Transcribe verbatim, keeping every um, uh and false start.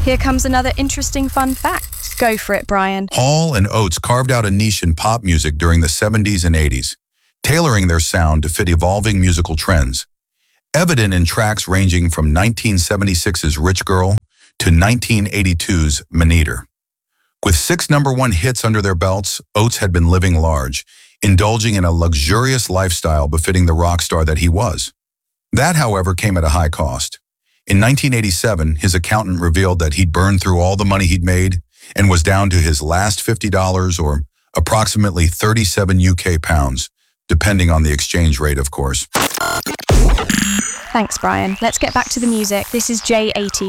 Here comes another interesting fun fact. Go for it, Brian. Hall and Oates carved out a niche in pop music during the seventies and eighties, tailoring their sound to fit evolving musical trends. Evident in tracks ranging from nineteen seventy-six's Rich Girl to nineteen eighty-two's Maneater. With six number one hits under their belts, Oates had been living large, indulging in a luxurious lifestyle befitting the rock star that he was. That, however, came at a high cost. In nineteen eighty-seven, his accountant revealed that he'd burned through all the money he'd made and was down to his last fifty dollars or approximately thirty-seven U K pounds, depending on the exchange rate, of course. Thanks, Brian. Let's get back to the music. This is J eighty